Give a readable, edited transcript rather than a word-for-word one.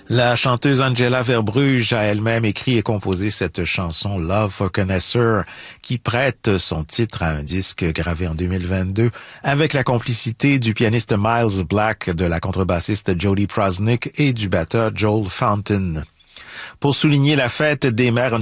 La chanteuse Angela Verbrugge a elle-même écrit et composé cette chanson Love for Connoisseur qui prête son titre à un disque gravé en 2022 avec la complicité du pianiste Miles Black, de la contrebassiste Jody Prosnick et du batteur Joel Fountain. Pour souligner la fête des mères